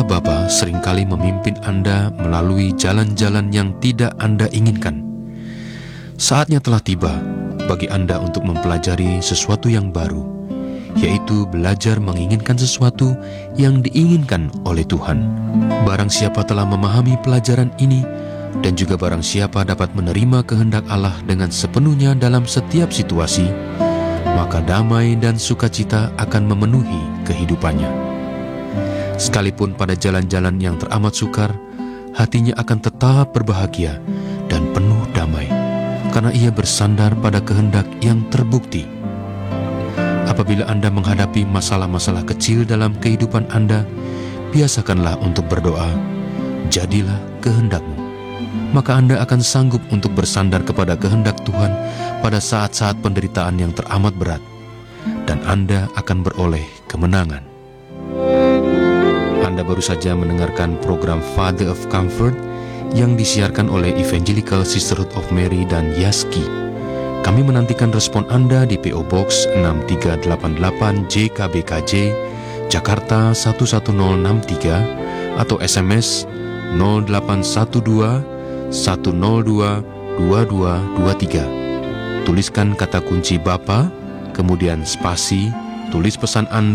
Allah Bapa seringkali memimpin Anda melalui jalan-jalan yang tidak Anda inginkan. Saatnya telah tiba bagi Anda untuk mempelajari sesuatu yang baru, yaitu belajar menginginkan sesuatu yang diinginkan oleh Tuhan. Barang siapa telah memahami pelajaran ini, dan juga barang siapa dapat menerima kehendak Allah dengan sepenuhnya dalam setiap situasi, maka damai dan sukacita akan memenuhi kehidupannya. Sekalipun pada jalan-jalan yang teramat sukar, hatinya akan tetap berbahagia dan penuh damai, karena ia bersandar pada kehendak yang terbukti. Apabila Anda menghadapi masalah-masalah kecil dalam kehidupan Anda, biasakanlah untuk berdoa, "Jadilah kehendak-Mu." Maka Anda akan sanggup untuk bersandar kepada kehendak Tuhan pada saat-saat penderitaan yang teramat berat, dan Anda akan beroleh kemenangan. Anda baru saja mendengarkan program Father of Comfort yang disiarkan oleh Evangelical Sisterhood of Mary dan Yaski. Kami menantikan respon Anda di PO Box 6388 JKBKJ, Jakarta 11063, atau SMS 0812 102 2223. Tuliskan kata kunci Bapa, kemudian spasi, tulis pesan Anda